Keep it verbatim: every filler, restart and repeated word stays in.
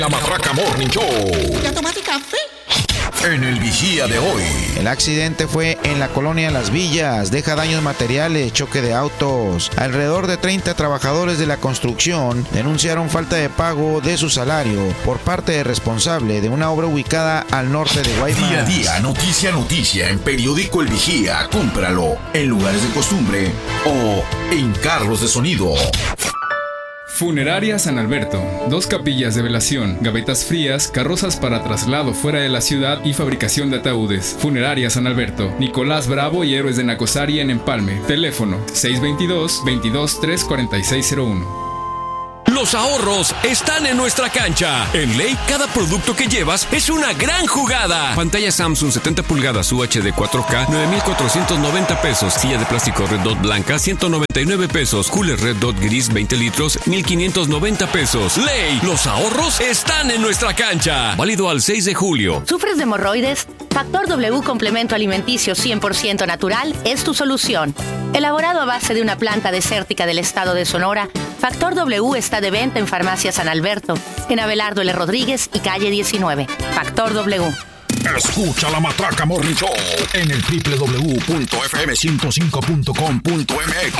La Matraca Morning Show. ¿Ya tomaste café? En el Vigía de hoy. El accidente fue en la colonia Las Villas, deja daños materiales, choque de autos. Alrededor de treinta trabajadores de la construcción denunciaron falta de pago de su salario por parte del responsable de una obra ubicada al norte de Guaymas. Día a día, noticia a noticia en Periódico El Vigía. Cómpralo en lugares de costumbre o en carros de sonido. Funeraria San Alberto. Dos capillas de velación, gavetas frías, carrozas para traslado fuera de la ciudad y fabricación de ataúdes. Funeraria San Alberto. Nicolás Bravo y Héroes de Nacosari en Empalme. Teléfono seis veintidós, veintidós, tres cuarenta y seis cero uno. Los ahorros están en nuestra cancha. En Ley, cada producto que llevas es una gran jugada. Pantalla Samsung setenta pulgadas U H D cuatro K, nueve mil cuatrocientos noventa pesos. Silla de plástico Red Dot blanca, ciento noventa y nueve pesos. Cooler Red Dot gris, veinte litros, mil quinientos noventa pesos. Ley, los ahorros están en nuestra cancha. Válido al seis de julio. ¿Sufres de hemorroides? Factor W Complemento Alimenticio cien por ciento natural es tu solución. Elaborado a base de una planta desértica del estado de Sonora, Factor W está de venta en Farmacia San Alberto, en Abelardo L. Rodríguez y calle diecinueve. Factor W. Escucha La Matraca Morning Show en el doble u doble u doble u punto efe eme ciento cinco punto com punto eme equis.